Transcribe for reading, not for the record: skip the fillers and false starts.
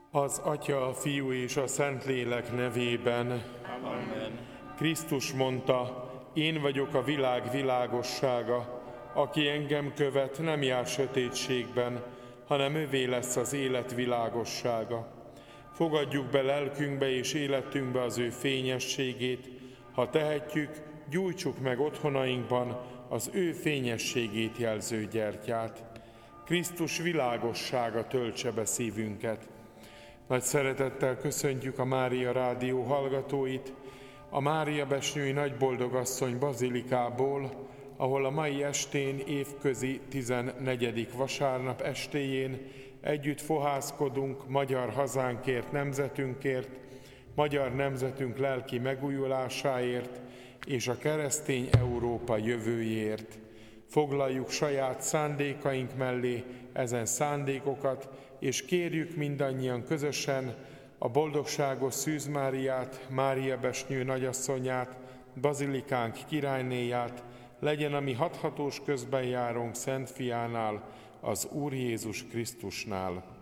Az Atya, a Fiú és a Szentlélek nevében. Amen. Krisztus mondta, én vagyok a világ világossága, aki engem követ, nem jár sötétségben, hanem övé lesz az élet világossága. Fogadjuk be lelkünkbe és életünkbe az ő fényességét, ha tehetjük, gyújtsuk meg otthonainkban az ő fényességét jelző gyertyát. Krisztus világossága töltse be szívünket. Nagy szeretettel köszöntjük a Mária Rádió hallgatóit, a Mária Besnyői Nagyboldogasszony bazilikából, ahol a mai estén, évközi 14. vasárnap estéjén együtt fohászkodunk magyar hazánkért, nemzetünkért, magyar nemzetünk lelki megújulásáért és a keresztény Európa jövőjéért. Foglaljuk saját szándékaink mellé ezen szándékokat, és kérjük mindannyian közösen a boldogságos Szűz Máriát, Mária Besnyő nagyasszonyát, bazilikánk királynéját, legyen a mi hathatós közbenjárónk Szent Fiánál, az Úr Jézus Krisztusnál.